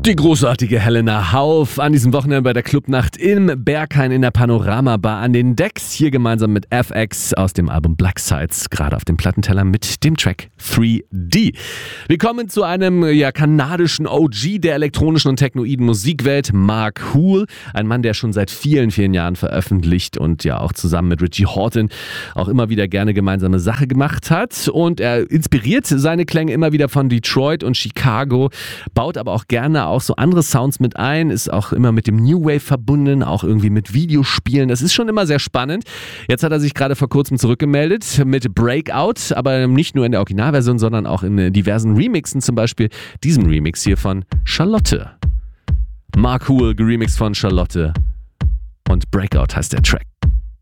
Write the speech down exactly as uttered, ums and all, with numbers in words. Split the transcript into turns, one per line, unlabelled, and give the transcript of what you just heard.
Die großartige Helena Hauff an diesem Wochenende bei der Clubnacht im Berghain in der Panorama Bar an den Decks. Hier gemeinsam mit F X aus dem Album Black Sides, gerade auf dem Plattenteller mit dem Track drei D. Wir kommen zu einem ja, kanadischen O G der elektronischen und technoiden Musikwelt, Mark Hoole. Ein Mann, der schon seit vielen, vielen Jahren veröffentlicht und ja auch zusammen mit Richie Hawtin auch immer wieder gerne gemeinsame Sache gemacht hat. Und er inspiriert seine Klänge immer wieder von Detroit und Chicago, baut aber auch gerne auch so andere Sounds mit ein, ist auch immer mit dem New Wave verbunden, auch irgendwie mit Videospielen. Das ist schon immer sehr spannend. Jetzt hat er sich gerade vor kurzem zurückgemeldet mit Breakout, aber nicht nur in der Originalversion, sondern auch in diversen Remixen, zum Beispiel diesem Remix hier von Charlotte. Mark Hoole, geremixed von Charlotte und Breakout heißt der Track.